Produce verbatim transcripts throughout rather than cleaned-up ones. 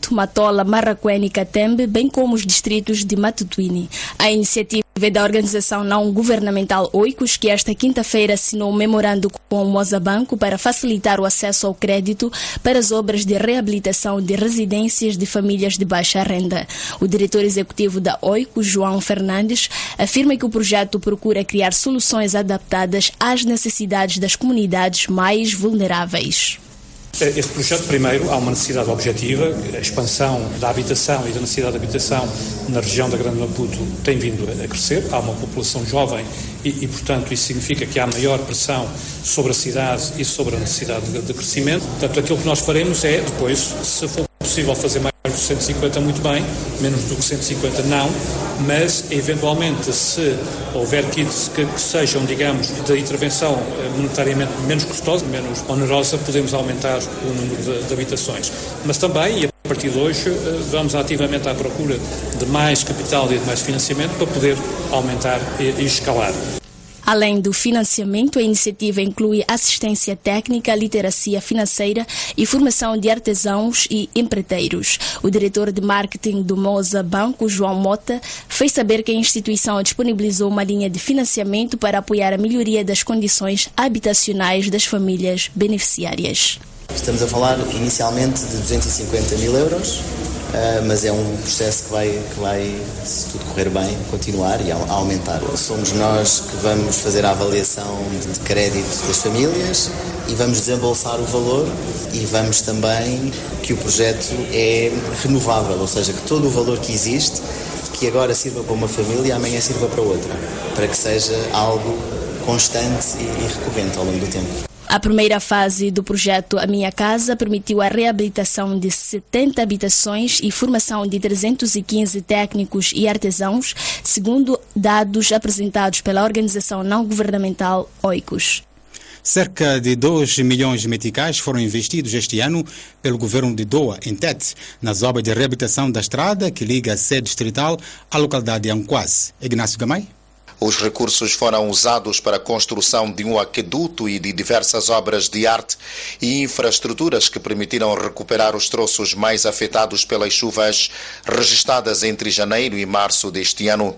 Matola, Marraquém e Catembe, bem como os distritos de Matutuini. A iniciativa é da organização não governamental Oicos, que esta quinta-feira assinou um memorando com o Mozabanco para facilitar o acesso ao crédito para as obras de reabilitação de residências de famílias de baixa renda. O diretor executivo da Oicos, João Fernandes, afirma que o projeto procura criar soluções adaptadas às necessidades das comunidades mais vulneráveis. Este projeto, primeiro, há uma necessidade objetiva, a expansão da habitação e da necessidade de habitação na região da Grande Maputo tem vindo a crescer, há uma população jovem e, e portanto, isso significa que há maior pressão sobre a cidade e sobre a necessidade de, de crescimento. Portanto, aquilo que nós faremos é, depois, se for possível fazer mais do que cento e cinquenta, muito bem, menos do que cento e cinquenta, não, mas, eventualmente, se houver kits que, que sejam, digamos, de intervenção monetariamente menos custosa, menos onerosa, podemos aumentar o número de, de habitações. Mas também, e a partir de hoje, vamos ativamente à procura de mais capital e de mais financiamento para poder aumentar e, e escalar. Além do financiamento, a iniciativa inclui assistência técnica, literacia financeira e formação de artesãos e empreiteiros. O diretor de marketing do Mozabanco, João Mota, fez saber que a instituição disponibilizou uma linha de financiamento para apoiar a melhoria das condições habitacionais das famílias beneficiárias. Estamos a falar inicialmente de duzentos e cinquenta mil euros, uh, mas é um processo que vai, que vai, se tudo correr bem, continuar e a, a aumentar. Somos nós que vamos fazer a avaliação de, de crédito das famílias e vamos desembolsar o valor e vamos também que o projeto é renovável, ou seja, que todo o valor que existe, que agora sirva para uma família e amanhã sirva para outra, para que seja algo constante e, e recorrente ao longo do tempo. A primeira fase do projeto A Minha Casa permitiu a reabilitação de setenta habitações e formação de trezentos e quinze técnicos e artesãos, segundo dados apresentados pela organização não governamental Oicos. Cerca de dois milhões de meticais foram investidos este ano pelo governo de Doa, em Tete, nas obras de reabilitação da estrada que liga a sede distrital à localidade de Anquase. Ignácio Gamay? Os recursos foram usados para a construção de um aqueduto e de diversas obras de arte e infraestruturas que permitiram recuperar os troços mais afetados pelas chuvas registradas entre janeiro e março deste ano.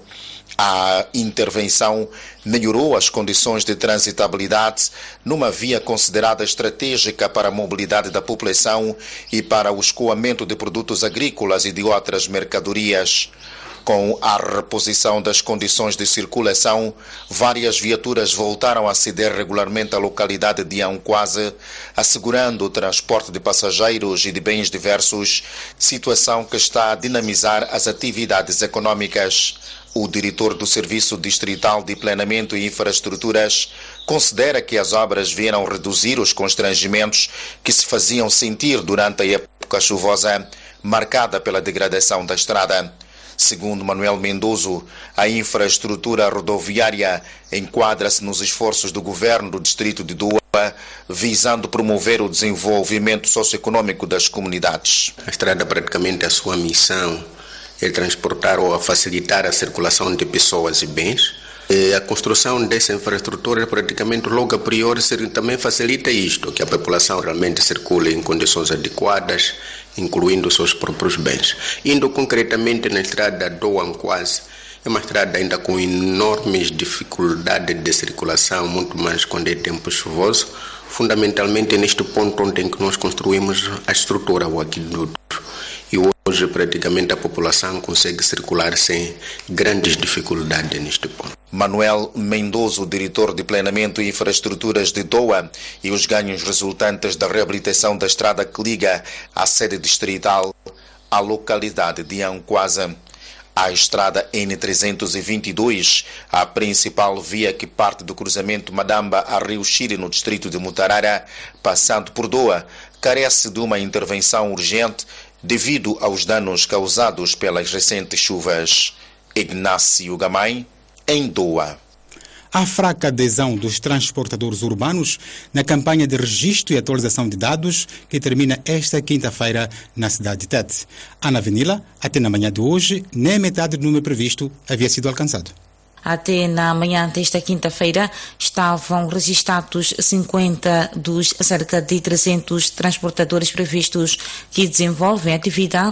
A intervenção melhorou as condições de transitabilidade numa via considerada estratégica para a mobilidade da população e para o escoamento de produtos agrícolas e de outras mercadorias. Com a reposição das condições de circulação, várias viaturas voltaram a ceder regularmente à localidade de Anquase, assegurando o transporte de passageiros e de bens diversos, situação que está a dinamizar as atividades econômicas. O diretor do Serviço Distrital de Planeamento e Infraestruturas considera que as obras vieram reduzir os constrangimentos que se faziam sentir durante a época chuvosa, marcada pela degradação da estrada. Segundo Manuel Mendoso, a infraestrutura rodoviária enquadra-se nos esforços do governo do distrito de Doa, visando promover o desenvolvimento socioeconômico das comunidades. A estrada, praticamente, a sua missão é transportar ou facilitar a circulação de pessoas e bens. E a construção dessa infraestrutura, praticamente, logo a priori, também facilita isto, que a população realmente circule em condições adequadas, incluindo os seus próprios bens. Indo concretamente na estrada do Anquase, é uma estrada ainda com enormes dificuldades de circulação, muito mais quando é tempo chuvoso, fundamentalmente neste ponto onde em que nós construímos a estrutura, o aqueduto. E hoje praticamente a população consegue circular sem grandes dificuldades neste ponto. Manuel Mendoso, diretor de Planeamento e Infraestruturas de Doa, e os ganhos resultantes da reabilitação da estrada que liga a sede distrital à localidade de Anquase. A estrada N trezentos e vinte e dois, a principal via que parte do cruzamento Madamba a Rio Xiri, no distrito de Mutarara, passando por Doa, carece de uma intervenção urgente devido aos danos causados pelas recentes chuvas. Ignácio Gamay, em Doa. Há fraca adesão dos transportadores urbanos na campanha de registro e atualização de dados que termina esta quinta-feira na cidade de Tete. Ana Venila, até na manhã de hoje, nem metade do número previsto havia sido alcançado. Até na manhã desta quinta-feira estavam registrados cinquenta dos cerca de trezentos transportadores previstos que desenvolvem atividade